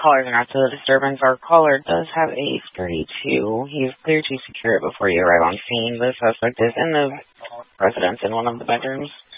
callers are not to the disturbance. Our caller does have a security too. He's cleared to secure it before you arrive on scene. The suspect is in the residence in one of the bedrooms.